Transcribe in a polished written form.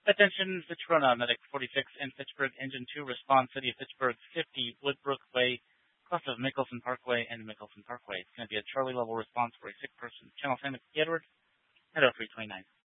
Attention, Fitchburg Medic 46 in Fitchburg, Engine 2, response, City of Fitchburg, 50 Woodbrook Way, cross of Mickelson Parkway and Mickelson Parkway. It's going to be a Charlie level response for a sick person. Channel San Edward at 0329.